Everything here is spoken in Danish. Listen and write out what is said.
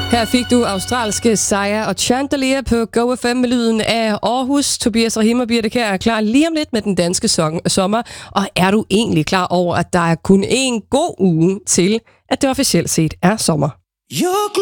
Her fik du australske Sia og Chandelier på Go FM med lyden af Aarhus. Tobias Rahim og Birte Kjær er klar lige om lidt med den danske sommer. Og er du egentlig klar over, at der er kun en god uge til, at det officielt set er sommer?